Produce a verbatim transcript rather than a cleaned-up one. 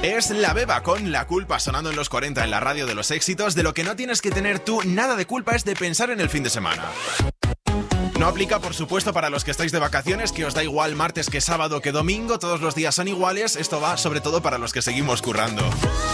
Es La Beba con La Culpa sonando en los cuarenta en la radio de los éxitos. De lo que no tienes que tener tú nada de culpa es de pensar en el fin de semana. No aplica, por supuesto, para los que estáis de vacaciones, que os da igual martes que sábado que domingo, todos los días son iguales. Esto va sobre todo para los que seguimos currando.